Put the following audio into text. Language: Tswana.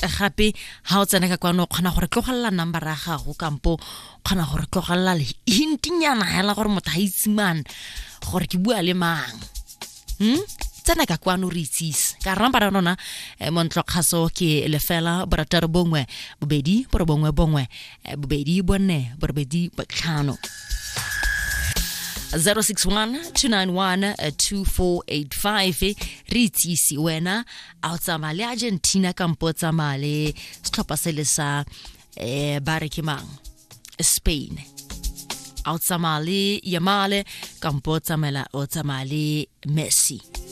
gape ha o tsena ka kwano khona gore tlogalla number ya gago kampo khona gore tlogalla le hintinyana hela gore motho ha itsimana gore ke bua le mang tsena ka kwano re itsise ka ramba rona montlo khaso ke lefela borataro bongwe bobedi borobongwe bongwe bobedi bonne borobedi botlhano 061-291-2485 re itsisi wena a tsama le Argentina kampo tsama le setlhopha se le sa ba re ke mang Spain a tsama le Yamal kampo tsamela o tsama le Messi